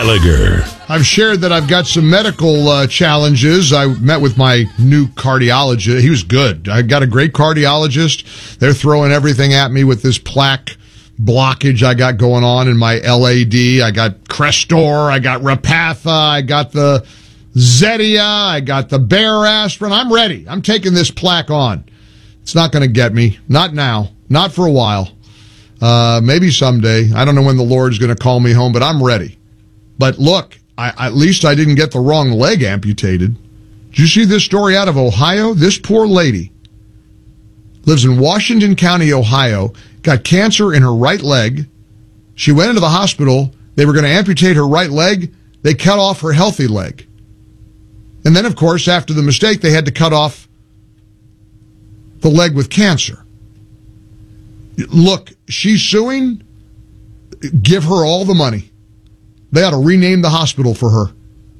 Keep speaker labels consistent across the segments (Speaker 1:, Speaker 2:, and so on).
Speaker 1: Gallagher.
Speaker 2: I've shared that I've got some medical challenges. I met with my new cardiologist. He was good. I got a great cardiologist. They're throwing everything at me with this plaque blockage I got going on in my LAD. I got Crestor. I got Repatha. I got the Zetia. I got the Bayer aspirin. I'm ready. I'm taking this plaque on. It's not going to get me. Not now. Not for a while. Maybe someday. I don't know when the Lord's going to call me home, but I'm ready. But look, at least I didn't get the wrong leg amputated. Did you see this story out of Ohio? This poor lady lives in Washington County, Ohio, got cancer in her right leg. She went into the hospital. They were going to amputate her right leg. They cut off her healthy leg. And then, of course, after the mistake, they had to cut off the leg with cancer. Look, she's suing. Give her all the money. They ought to rename the hospital for her.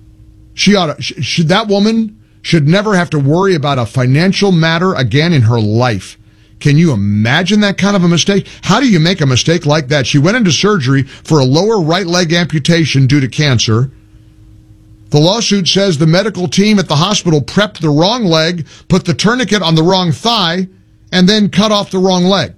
Speaker 2: That woman should never have to worry about a financial matter again in her life. Can you imagine that kind of a mistake? How do you make a mistake like that? She went into surgery for a lower right leg amputation due to cancer. The lawsuit says the medical team at the hospital prepped the wrong leg, put the tourniquet on the wrong thigh, and then cut off the wrong leg.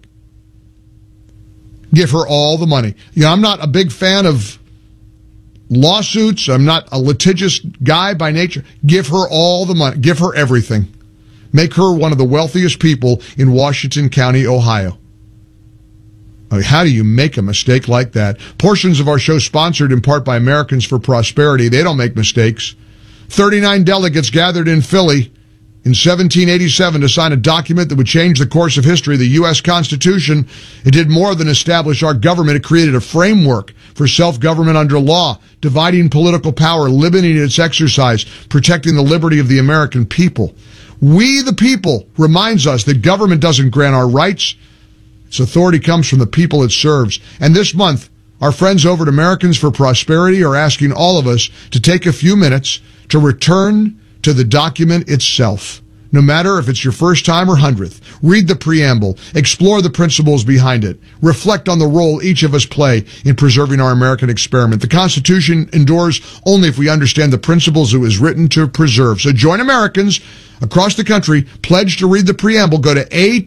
Speaker 2: Give her all the money. You know, I'm not a big fan of lawsuits. I'm not a litigious guy by nature. Give her all the money. Give her everything. Make her one of the wealthiest people in Washington County, Ohio. I mean, how do you make a mistake like that? Portions of our show sponsored in part by Americans for Prosperity. They don't make mistakes. 39 delegates gathered in Philly in 1787 to sign a document that would change the course of history, the U.S. Constitution. It did more than establish our government. It created a framework for self-government under law, dividing political power, limiting its exercise, protecting the liberty of the American people. We, the people, reminds us that government doesn't grant our rights. Its authority comes from the people it serves. And this month, our friends over at Americans for Prosperity are asking all of us to take a few minutes to return to the document itself. No matter if it's your first time or 100th, read the preamble, explore the principles behind it, reflect on the role each of us play in preserving our American experiment. The Constitution endures only if we understand the principles it was written to preserve. So join Americans across the country, pledge to read the preamble. Go to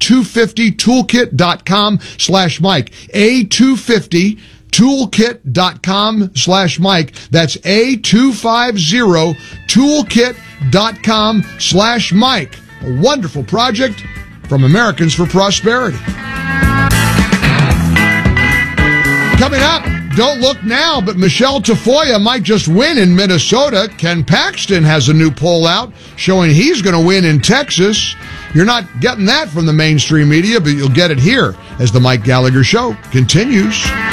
Speaker 2: a250toolkit.com/Mike. A250toolkit.com/Mike. That's A250toolkit.com/Mike. A wonderful project from Americans for Prosperity. Coming up, don't look now, but Michelle Tafoya might just win in Minnesota. Ken Paxton has a new poll out showing he's going to win in Texas. You're not getting that from the mainstream media, but you'll get it here as the Mike Gallagher Show continues.